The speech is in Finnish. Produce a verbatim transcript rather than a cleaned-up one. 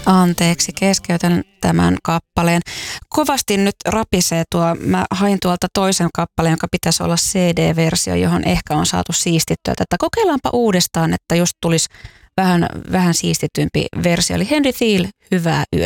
Anteeksi, keskeytän tämän kappaleen. Kovasti nyt rapisee tuo, mä hain tuolta toisen kappaleen, joka pitäisi olla C D-versio, johon ehkä on saatu siistittyä tätä. Kokeillaanpa uudestaan, että just tulisi vähän, vähän siistitympi versio. Eli Henry Thiel, Hyvää yötä.